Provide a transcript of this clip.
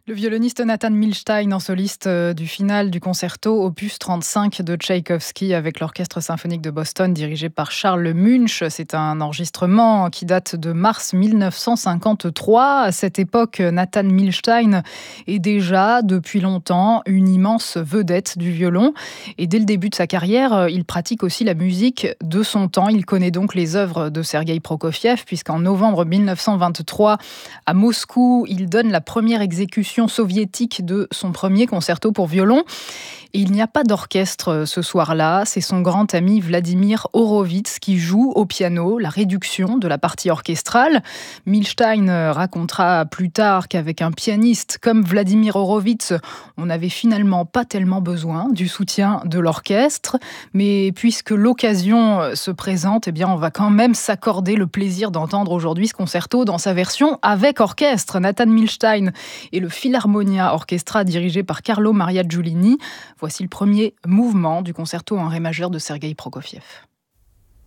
Le violoniste Nathan Milstein, en soliste du final du concerto opus 35 de Tchaïkovski avec l'Orchestre symphonique de Boston dirigé par Charles Munch. C'est un enregistrement qui date de mars 1953. À cette époque, Nathan Milstein est déjà depuis longtemps une immense vedette du violon. Et dès le début de sa carrière, il pratique aussi la musique de son temps. Il connaît donc les œuvres de Sergueï Prokofiev puisqu'en novembre 1923, à Moscou, il donne la première exécution soviétique de son premier concerto pour violon. Et il n'y a pas d'orchestre ce soir-là, c'est son grand ami Vladimir Horowitz qui joue au piano la réduction de la partie orchestrale. Milstein racontera plus tard qu'avec un pianiste comme Vladimir Horowitz, on n'avait finalement pas tellement besoin du soutien de l'orchestre, mais puisque l'occasion se présente, eh bien on va quand même s'accorder le plaisir d'entendre aujourd'hui ce concerto dans sa version avec orchestre. Nathan Milstein et le Philharmonia Orchestra dirigé par Carlo Maria Giulini. Voici le premier mouvement du concerto en ré majeur de Sergueï Prokofiev.